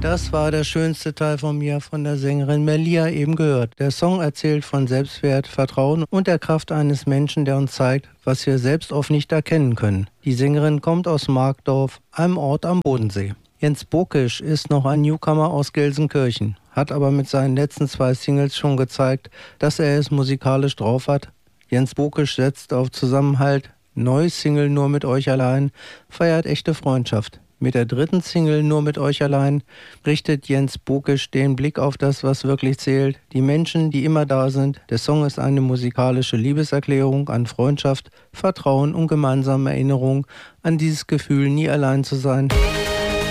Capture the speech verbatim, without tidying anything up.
Das war der schönste Teil von mir, von der Sängerin Melia eben gehört. Der Song erzählt von Selbstwert, Vertrauen und der Kraft eines Menschen, der uns zeigt, was wir selbst oft nicht erkennen können. Die Sängerin kommt aus Markdorf, einem Ort am Bodensee. Jens Bokisch ist noch ein Newcomer aus Gelsenkirchen, hat aber mit seinen letzten zwei Singles schon gezeigt, dass er es musikalisch drauf hat. Jens Bokisch setzt auf Zusammenhalt, neues Single Nur mit euch allein, feiert echte Freundschaft. Mit der dritten Single Nur mit euch allein richtet Jens Bokisch den Blick auf das, was wirklich zählt. Die Menschen, die immer da sind. Der Song ist eine musikalische Liebeserklärung an Freundschaft, Vertrauen und gemeinsame Erinnerung an dieses Gefühl, nie allein zu sein.